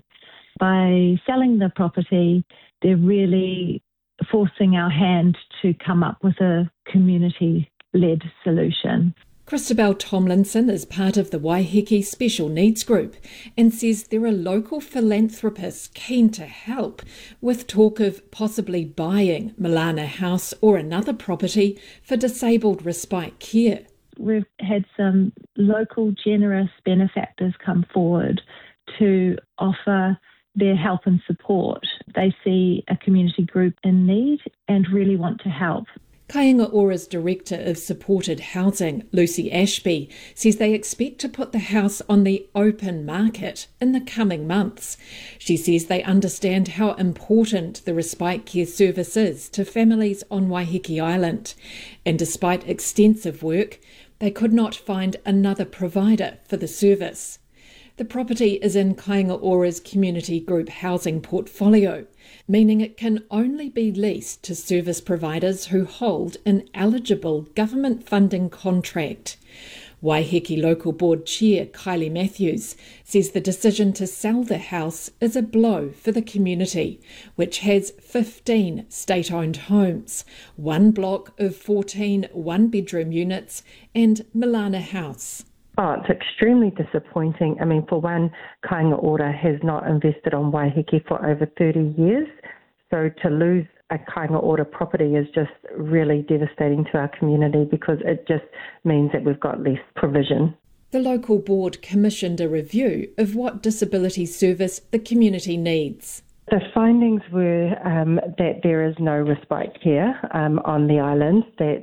By selling the property, they're really forcing our hand to come up with a community-led solution. Christabel Tomlinson is part of the Waiheke Special Needs Group and says there are local philanthropists keen to help, with talk of possibly buying Milana House or another property for disabled respite care. We've had some local generous benefactors come forward to offer their help and support. They see a community group in need and really want to help. Kāinga Ora's Director of Supported Housing, Lucy Ashby, says they expect to put the house on the open market in the coming months. She says they understand how important the respite care service is to families on Waiheke Island, and despite extensive work, they could not find another provider for the service. The property is in Kāinga Ora's community group housing portfolio, meaning it can only be leased to service providers who hold an eligible government funding contract. Waiheke Local Board Chair Kylie Matthews says the decision to sell the house is a blow for the community, which has 15 state-owned homes, one block of 14 one-bedroom units and Milana House. Oh, it's extremely disappointing. I mean, for one, Kāinga Ora has not invested on Waiheke for over 30 years. So to lose a Kāinga Ora property is just really devastating to our community because it just means that we've got less provision. The local board commissioned a review of what disability service the community needs. The findings were that there is no respite care on the island, that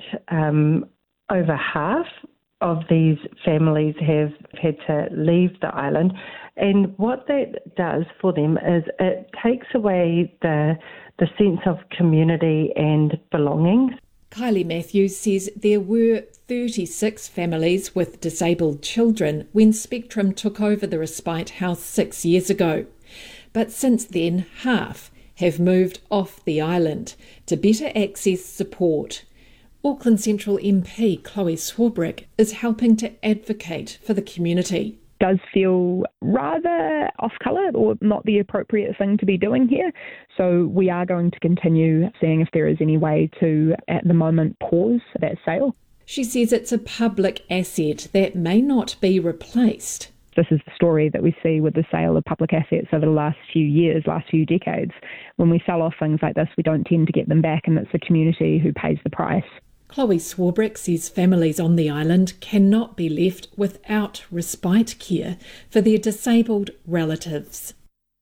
over half of these families have had to leave the island, and what that does for them is it takes away the sense of community and belonging. Kylie Matthews says there were 36 families with disabled children when Spectrum took over the respite house 6 years ago, but since then half have moved off the island to better access support. Auckland Central MP Chloe Swarbrick is helping to advocate for the community. Does feel rather off-colour or not the appropriate thing to be doing here. So we are going to continue seeing if there is any way to, at the moment, pause that sale. She says it's a public asset that may not be replaced. This is the story that we see with the sale of public assets over the last few years, last few decades. When we sell off things like this, we don't tend to get them back, and it's the community who pays the price. Chloe Swarbrick says families on the island cannot be left without respite care for their disabled relatives.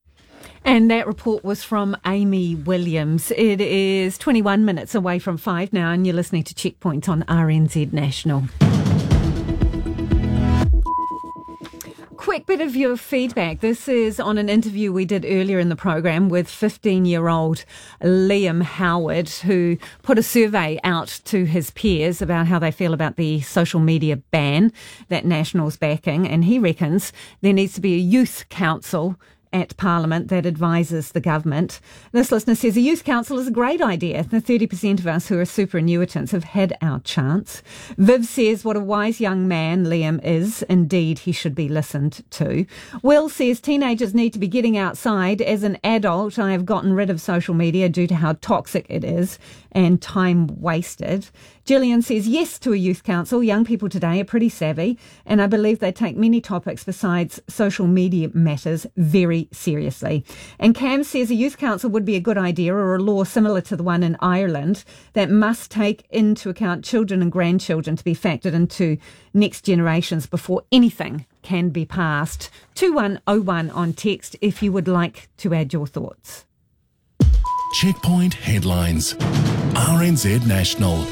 And that report was from Amy Williams. It is 21 minutes away from 5 now, and you're listening to Checkpoint on RNZ National. quick bit of your feedback. This is on an interview we did earlier in the program with 15-year-old Liam Howard, who put a survey out to his peers about how they feel about the social media ban that National's backing, and he reckons there needs to be a youth council at Parliament that advises the government. This listener says a youth council is a great idea. The 30% of us who are superannuitants have had our chance. Viv says what a wise young man Liam is. Indeed, he should be listened to. Will says teenagers need to be getting outside. As an adult, I have gotten rid of social media due to how toxic it is and time wasted. Gillian says yes to a youth council. Young people today are pretty savvy, and I believe they take many topics besides social media matters very seriously. And Cam says a youth council would be a good idea, or a law similar to the one in Ireland that must take into account children and grandchildren to be factored into next generations before anything can be passed. 2101 on text if you would like to add your thoughts. Checkpoint headlines. RNZ National.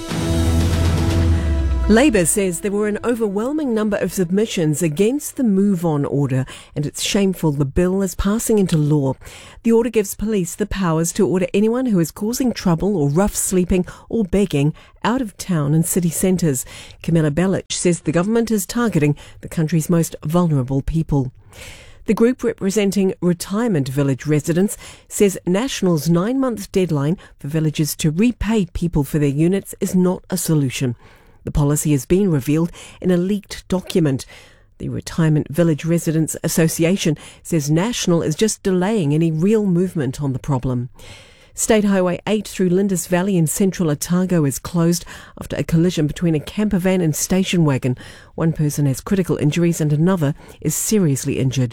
Labour says there were an overwhelming number of submissions against the Move On order, and it's shameful the bill is passing into law. The order gives police the powers to order anyone who is causing trouble or rough sleeping or begging out of town and city centres. Camilla Bellich says the government is targeting the country's most vulnerable people. The group representing retirement village residents says National's 9-month deadline for villages to repay people for their units is not a solution. The policy has been revealed in a leaked document. The Retirement Village Residents Association says National is just delaying any real movement on the problem. State Highway 8 through Lindis Valley in central Otago is closed after a collision between a camper van and station wagon. One person has critical injuries and another is seriously injured.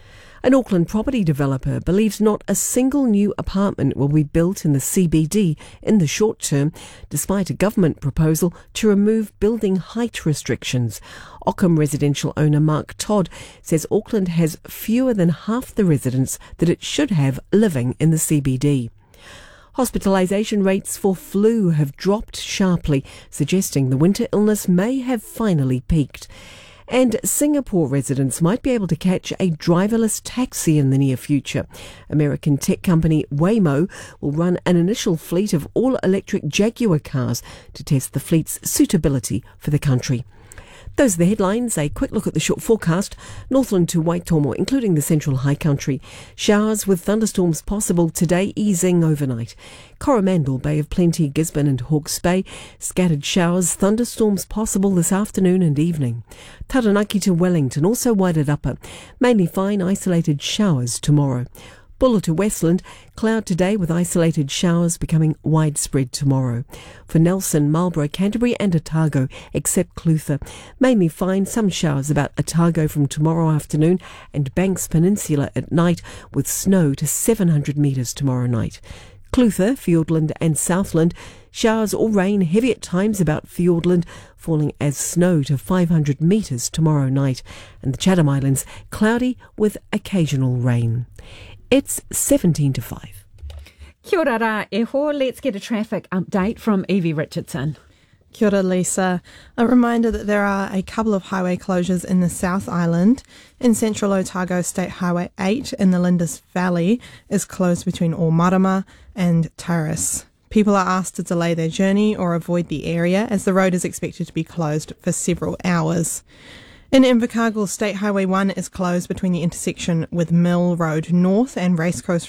An Auckland property developer believes not a single new apartment will be built in the CBD in the short term, despite a government proposal to remove building height restrictions. Ockham residential owner Mark Todd says Auckland has fewer than half the residents that it should have living in the CBD. Hospitalisation rates for flu have dropped sharply, suggesting the winter illness may have finally peaked. And Singapore residents might be able to catch a driverless taxi in the near future. American tech company Waymo will run an initial fleet of all-electric Jaguar cars to test the fleet's suitability for the country. Those are the headlines. A quick look at the short forecast. Northland to Waitomo, including the central high country. Showers with thunderstorms possible today, easing overnight. Coromandel, Bay of Plenty, Gisborne and Hawke's Bay. Scattered showers, thunderstorms possible this afternoon and evening. Taranaki to Wellington, also Wairarapa. Mainly fine, isolated showers tomorrow. Buller to Westland, cloud today with isolated showers becoming widespread tomorrow. For Nelson, Marlborough, Canterbury and Otago, except Clutha. Mainly fine, some showers about Otago from tomorrow afternoon and Banks Peninsula at night with snow to 700 metres tomorrow night. Clutha, Fiordland and Southland, showers or rain heavy at times about Fiordland, falling as snow to 500 metres tomorrow night. And the Chatham Islands, cloudy with occasional rain. It's 17 to 5. Kia ora rā e ho. Let's get a traffic update from Evie Richardson. Kia ora, Lisa. A reminder that there are a couple of highway closures in the South Island. In central Otago, State Highway 8 in the Lindis Valley is closed between Ormarama and Taurus. People are asked to delay their journey or avoid the area as the road is expected to be closed for several hours. In Invercargill, State Highway 1 is closed between the intersection with Mill Road North and Racecourse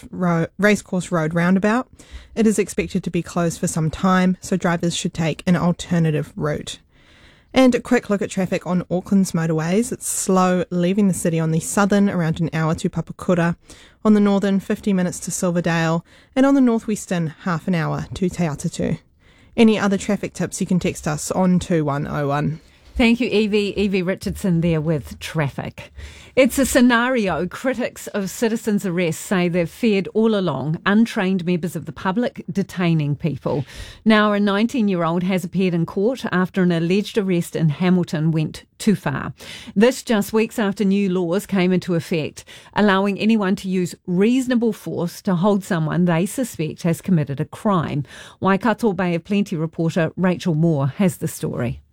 Road roundabout. It is expected to be closed for some time, so drivers should take an alternative route. And a quick look at traffic on Auckland's motorways. It's slow leaving the city on the southern, around an hour to Papakura. On the northern, 50 minutes to Silverdale. And on the northwestern, half an hour to Te Atatu. Any other traffic tips, you can text us on 2101. Thank you, Evie. Evie Richardson there with traffic. It's a scenario critics of citizens' arrests say they've feared all along, untrained members of the public detaining people. Now a 19-year-old has appeared in court after an alleged arrest in Hamilton went too far. This just weeks after new laws came into effect, allowing anyone to use reasonable force to hold someone they suspect has committed a crime. Waikato Bay of Plenty reporter Rachel Moore has the story.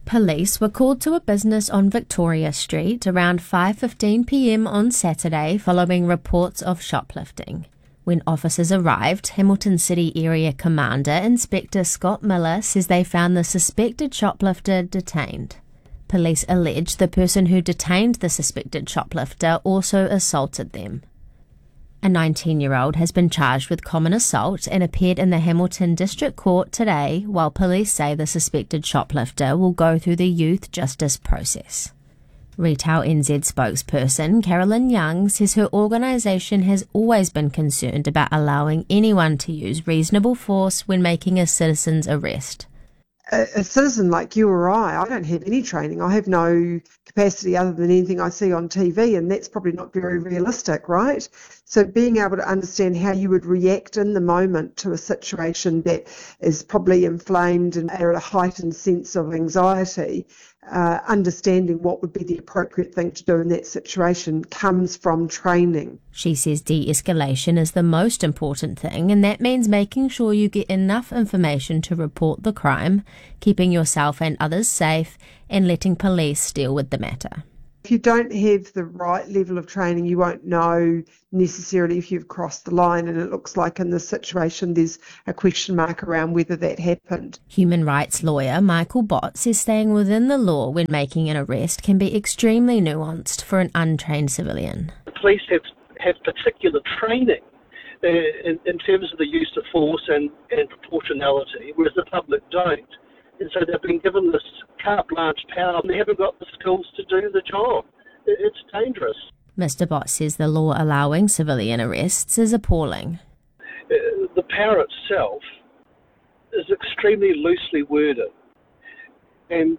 Police were called to a business on Victoria Street around 5:15 p.m. on Saturday following reports of shoplifting. When officers arrived, Hamilton City Area Commander Inspector Scott Miller says they found the suspected shoplifter detained. Police allege the person who detained the suspected shoplifter also assaulted them. A 19-year-old has been charged with common assault and appeared in the Hamilton District Court today, while police say the suspected shoplifter will go through the youth justice process. Retail NZ spokesperson Carolyn Young says her organisation has always been concerned about allowing anyone to use reasonable force when making a citizen's arrest. A citizen like you or I don't have any training. I have no capacity other than anything I see on TV, and that's probably not very realistic, right? So being able to understand how you would react in the moment to a situation that is probably inflamed and at a heightened sense of anxiety, understanding what would be the appropriate thing to do in that situation comes from training. She says de-escalation is the most important thing, and that means making sure you get enough information to report the crime, keeping yourself and others safe, and letting police deal with the matter. If you don't have the right level of training, you won't know necessarily if you've crossed the line, and it looks like in this situation there's a question mark around whether that happened. Human rights lawyer Michael Bott says staying within the law when making an arrest can be extremely nuanced for an untrained civilian. The police have particular training in terms of the use of force and proportionality, whereas the public don't. And so they've been given this carte blanche power and they haven't got the skills to do the job. It's dangerous. Mr. Bott says the law allowing civilian arrests is appalling. The power itself is extremely loosely worded, and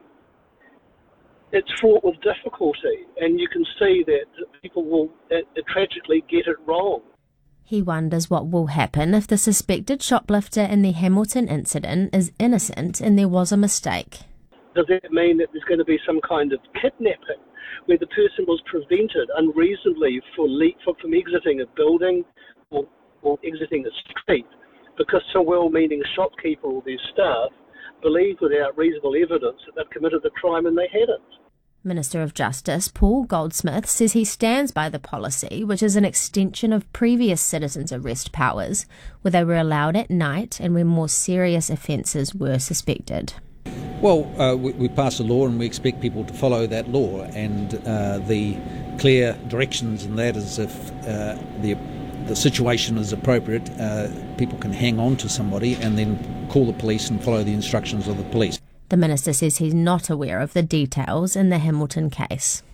it's fraught with difficulty, and you can see that people will tragically get it wrong. He wonders what will happen if the suspected shoplifter in the Hamilton incident is innocent and there was a mistake. Does that mean that there's going to be some kind of kidnapping where the person was prevented unreasonably from exiting a building or exiting a street because some well-meaning shopkeeper or their staff believed without reasonable evidence that they'd committed the crime and they hadn't? Minister of Justice Paul Goldsmith says he stands by the policy, which is an extension of previous citizens' arrest powers, where they were allowed at night and when more serious offences were suspected. Well, we pass a law and we expect people to follow that law, and the clear directions in that is if the situation is appropriate, people can hang on to somebody and then call the police and follow the instructions of the police. The minister says he's not aware of the details in the Hamilton case.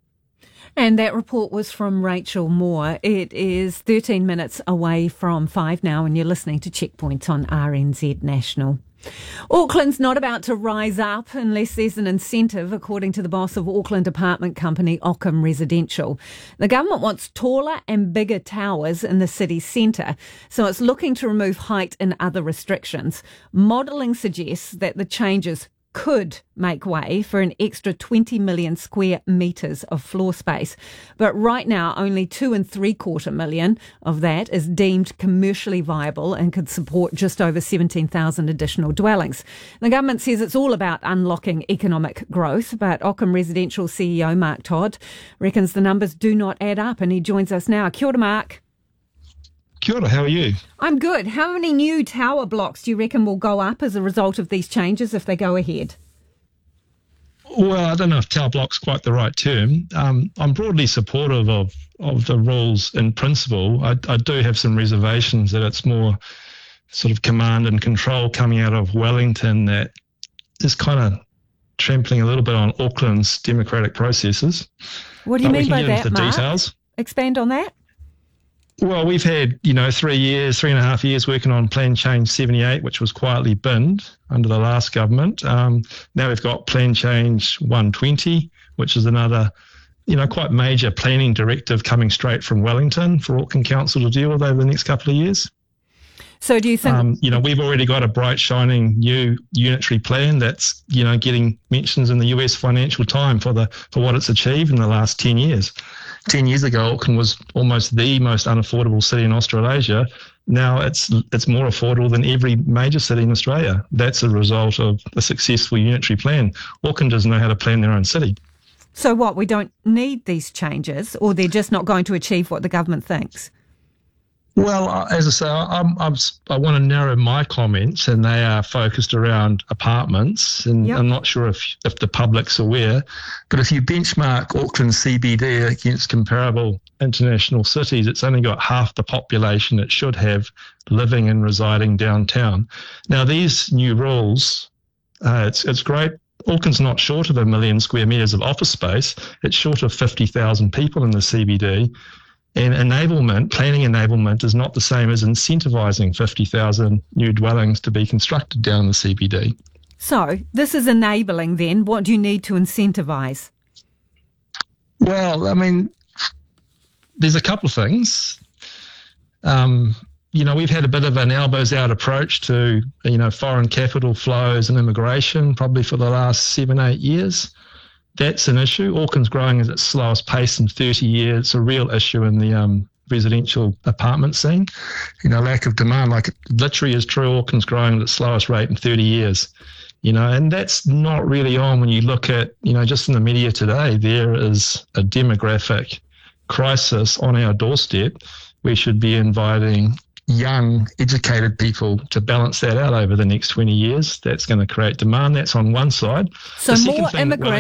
And that report was from Rachel Moore. It is 13 minutes away from 5 now, and you're listening to Checkpoint on RNZ National. Auckland's not about to rise up unless there's an incentive, according to the boss of Auckland apartment company Ockham Residential. The government wants taller and bigger towers in the city centre, so it's looking to remove height and other restrictions. Modelling suggests that the changes could make way for an extra 20 million square metres of floor space. But right now, only 2.75 million of that is deemed commercially viable and could support just over 17,000 additional dwellings. The government says it's all about unlocking economic growth, but Ockham Residential CEO Mark Todd reckons the numbers do not add up, and he joins us now. Kia ora, Mark. Kia ora, how are you? I'm good. How many new tower blocks do you reckon will go up as a result of these changes if they go ahead? Well, I don't know if tower block's quite the right term. I'm broadly supportive of the rules in principle. I do have some reservations that it's more sort of command and control coming out of Wellington that is kind of trampling a little bit on Auckland's democratic processes. What do you mean by that, Mark? Details. Expand on that. Well, we've had, 3.5 years working on Plan Change 78, which was quietly binned under the last government. Now we've got Plan Change 120, which is another, quite major planning directive coming straight from Wellington for Auckland Council to deal with over the next couple of years. So do you think... we've already got a bright, shining new unitary plan that's, getting mentions in the US Financial Times for what it's achieved in the last 10 years. 10 years ago, Auckland was almost the most unaffordable city in Australasia. Now it's more affordable than every major city in Australia. That's a result of a successful unitary plan. Auckland doesn't know how to plan their own city. So what, we don't need these changes, or they're just not going to achieve what the government thinks? Well, as I say, I want to narrow my comments, and they are focused around apartments, and I'm not sure if the public's aware, but if you benchmark Auckland CBD against comparable international cities, it's only got half the population it should have living and residing downtown. Now, these new rules, it's great. Auckland's not short of 1 million square metres of office space. It's short of 50,000 people in the CBD. And planning enablement is not the same as incentivising 50,000 new dwellings to be constructed down in the CBD. So this is enabling then. What do you need to incentivise? Well, I mean, there's a couple of things. We've had a bit of an elbows out approach to, foreign capital flows and immigration probably for the last 7-8 years. That's an issue. Auckland's growing at its slowest pace in 30 years. It's a real issue in the residential apartment scene. Lack of demand, like it literally is true. Auckland's growing at its slowest rate in 30 years. And that's not really on when you look at, just in the media today, there is a demographic crisis on our doorstep. We should be inviting young, educated people to balance that out over the next 20 years. That's going to create demand. That's on one side. So more immigrants